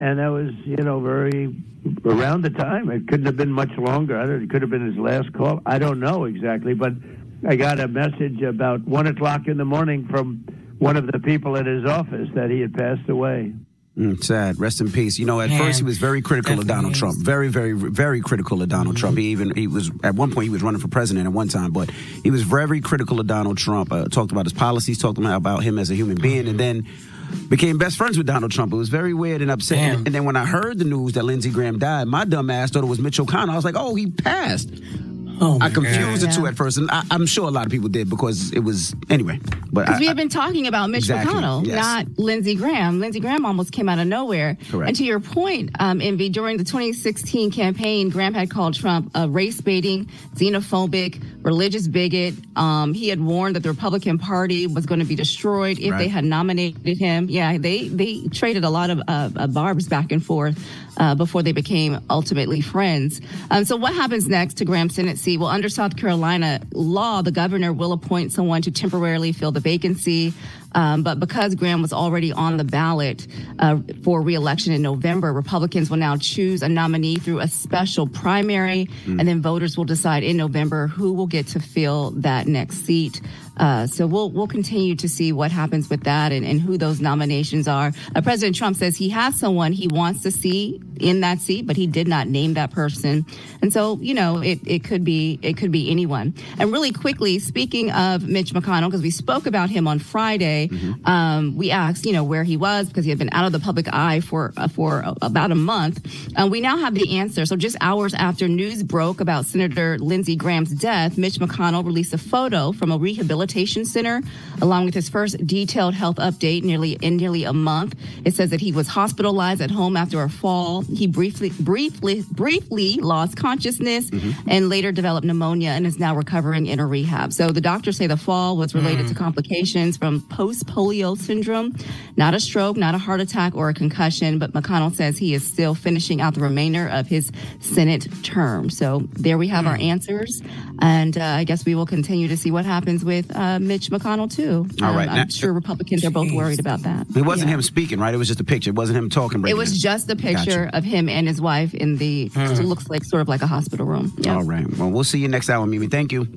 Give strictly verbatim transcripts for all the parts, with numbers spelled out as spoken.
And that was, you know, very around the time. It couldn't have been much longer. I don't, it could have been his last call. I don't know exactly, but I got a message about one o'clock in the morning from one of the people at his office that he had passed away. Mm, sad. Rest in peace. You know, at Man, first he was very critical of Donald is. Trump. Very, very, very critical of Donald mm-hmm. Trump. He even, he was, at one point he was running for president at one time, but he was very critical of Donald Trump. Uh, talked about his policies, talked about him as a human being, and then became best friends with Donald Trump. It was very weird and upsetting. And, and then when I heard the news that Lindsey Graham died, my dumb ass thought it was Mitch O'Connell. I was like, oh, he passed. Oh, I confused God. the yeah. two at first, and I, I'm sure a lot of people did because it was, anyway. Because we have been talking about Mitch exactly, McConnell, yes. not Lindsey Graham. Lindsey Graham almost came out of nowhere. Correct. And to your point, um, Envy, during the twenty sixteen campaign, Graham had called Trump a race-baiting, xenophobic, religious bigot. Um, he had warned that the Republican Party was going to be destroyed if right. they had nominated him. Yeah, they, they traded a lot of uh, uh, barbs back and forth uh, before they became ultimately friends. Um, so what happens next to Graham's Senate seat? Well, under South Carolina law, the governor will appoint someone to temporarily fill the vacancy. Um, but because Graham was already on the ballot uh, for re-election in November, Republicans will now choose a nominee through a special primary, mm. and then voters will decide in November who will get to fill that next seat. Uh, so we'll we'll continue to see what happens with that and, and who those nominations are. Uh, President Trump says he has someone he wants to see in that seat, but he did not name that person. And so, you know, it, it could be it could be anyone. And really quickly, speaking of Mitch McConnell, because we spoke about him on Friday, mm-hmm. um, we asked, you know, where he was because he had been out of the public eye for uh, for uh, about a month. Uh, we now have the answer. So just hours after news broke about Senator Lindsey Graham's death, Mitch McConnell released a photo from a rehabilitation center, along with his first detailed health update nearly in nearly a month. It says that he was hospitalized at home after a fall. He briefly, briefly, briefly lost consciousness mm-hmm. and later developed pneumonia and is now recovering in a rehab. So the doctors say the fall was related mm. to complications from post-polio syndrome, not a stroke, not a heart attack or a concussion. But McConnell says he is still finishing out the remainder of his Senate term. So there we have mm. our answers, and uh, I guess we will continue to see what happens with Uh, Mitch McConnell, too. Um, All right. I'm now, sure Republicans are both worried about that. It wasn't yeah. him speaking, right? It was just a picture. It wasn't him talking. It was just a picture gotcha. of him and his wife in the, hmm. it looks like sort of like a hospital room. Yep. All right. Well, we'll see you next hour, Mimi. Thank you.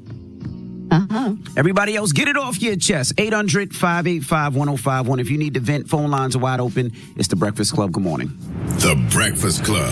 Uh-huh. Everybody else, get it off your chest. eight hundred, five eight five, one oh five one. If you need to vent, phone lines are wide open. It's The Breakfast Club. Good morning. The Breakfast Club.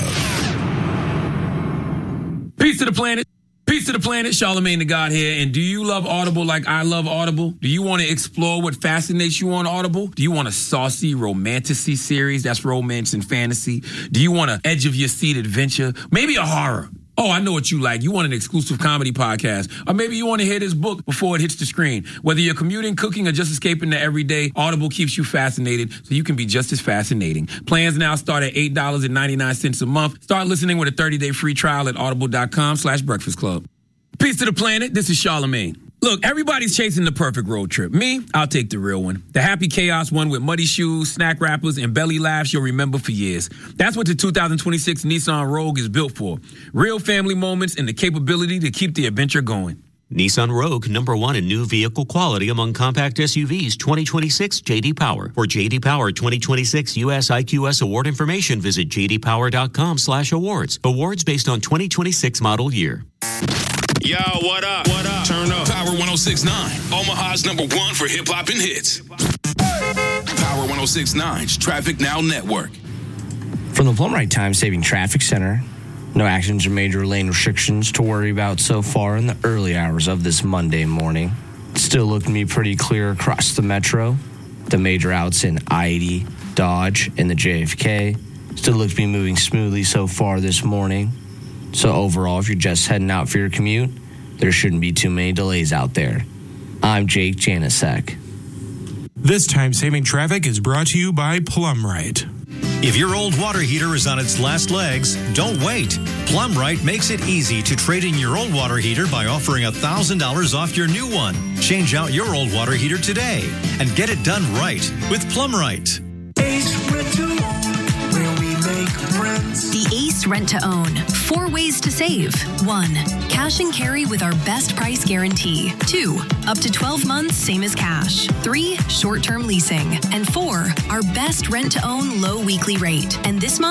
Peace to the planet. Peace to the planet, Charlamagne the God here. And do you love Audible like I love Audible? Do you want to explore what fascinates you on Audible? Do you want a saucy romantasy series that's romance and fantasy? Do you want an edge of your seat adventure? Maybe a horror. Oh, I know what you like. You want an exclusive comedy podcast. Or maybe you want to hear this book before it hits the screen. Whether you're commuting, cooking, or just escaping the everyday, Audible keeps you fascinated so you can be just as fascinating. Plans now start at eight dollars and ninety-nine cents a month. Start listening with a thirty-day free trial at audible.com slash breakfast club. Peace to the planet. This is Charlamagne. Look, everybody's chasing the perfect road trip. Me, I'll take the real one. The happy chaos one with muddy shoes, snack wrappers, and belly laughs you'll remember for years. That's what the two thousand twenty-six Nissan Rogue is built for. Real family moments and the capability to keep the adventure going. Nissan Rogue, number one in new vehicle quality among compact S U Vs, twenty twenty-six J D Power. For J D Power twenty twenty-six U S I Q S award information, visit jdpower.com slash awards. Awards based on twenty twenty-six model year. Yo, what up? What up? Turn up. Power one oh six point nine, Omaha's number one for hip-hop and hits. Power one oh six point nine's Traffic Now Network. From the Plum Ride Time-Saving Traffic Center, no actions or major lane restrictions to worry about so far in the early hours of this Monday morning. Still looking to be pretty clear across the metro. The major outs in I eighty, Dodge, and the J F K still look to be moving smoothly so far this morning. So overall, if you're just heading out for your commute, there shouldn't be too many delays out there. I'm Jake Janasek. This time-saving traffic is brought to you by Plum Rite. If your old water heater is on its last legs, don't wait. Plum Rite makes it easy to trade in your old water heater by offering one thousand dollars off your new one. Change out your old water heater today and get it done right with Plum Rite. Ace Retro, where we make friends. The Ace Rent to Own. Four ways to save. One, cash and carry with our best price guarantee. Two, up to twelve months, same as cash. Three, short-term leasing. And four, our best rent to own low weekly rate. And this month,